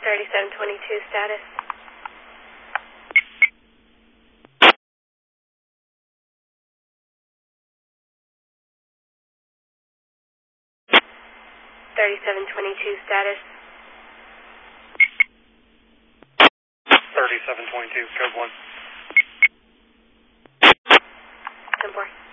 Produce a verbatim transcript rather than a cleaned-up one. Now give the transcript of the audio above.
thirty-seven twenty-two status. thirty-seven twenty-two status. thirty-seven twenty-two, code one. ten four.